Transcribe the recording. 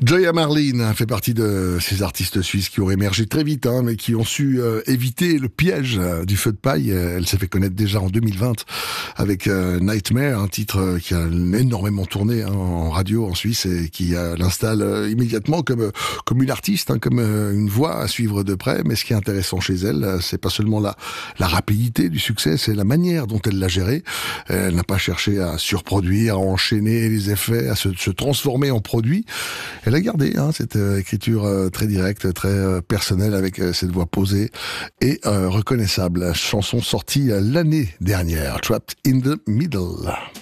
Joya Marlin fait partie de ces artistes suisses qui ont émergé très vite, mais qui ont su éviter le piège du feu de paille. Elle s'est fait connaître déjà en 2020 avec Nightmare, un titre qui a énormément tourné en radio en Suisse et qui l'installe immédiatement comme une artiste, comme une voix à suivre de près. Mais ce qui est intéressant chez elle, c'est pas seulement la rapidité du succès, c'est la manière dont elle l'a géré. Elle n'a pas cherché à surproduire, à enchaîner les effets, à se transformer en produit. Elle a gardé cette écriture très directe, très personnelle, avec cette voix posée et reconnaissable. Chanson sortie l'année dernière, Trapped in the Middle.